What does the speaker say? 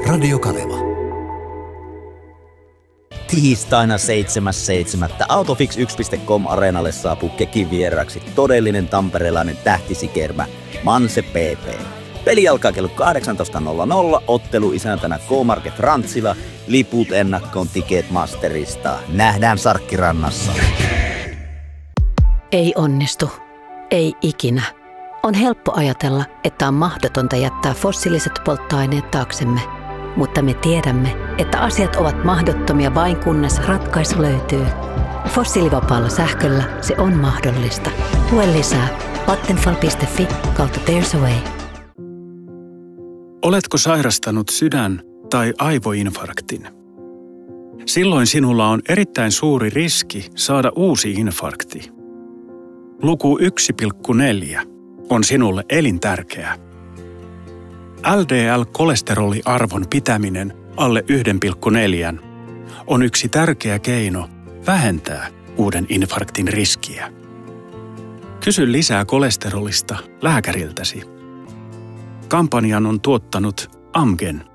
Radio Kaleva. Tiistaina 7.7. Autofix1.com-areenalle saapuu Kekin vieraksi todellinen tamperelainen tähtisikermä Manse PP. Peli alkaa kello 18.00, ottelu isäntänä K-Market Rantsila, liput ennakkoon Ticketmasterista. Nähdään Sarkkirannassa. Ei onnistu. Ei ikinä. On helppo ajatella, että on mahdotonta jättää fossiiliset polttoaineet taaksemme. Mutta me tiedämme, että asiat ovat mahdottomia vain kunnes ratkaisu löytyy. Fossiilivapaalla sähköllä se on mahdollista. Tue lisää vattenfall.fi/There's a way. Oletko sairastanut sydän- tai aivoinfarktin? Silloin sinulla on erittäin suuri riski saada uusi infarkti. Luku 1,4 on sinulle elintärkeä. LDL-kolesteroliarvon pitäminen alle 1,4 on yksi tärkeä keino vähentää uuden infarktin riskiä. Kysy lisää kolesterolista lääkäriltäsi. Kampanjan on tuottanut Amgen.